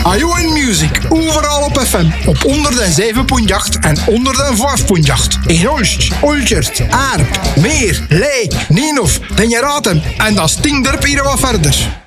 Ajo en Music, overal op FM. Op 107.8 en 105.8. In Hulst, Olchert, Aarp, Meer, Leek, Nienhof, Den je raadt hem. En dat stinkt er hier wat verder.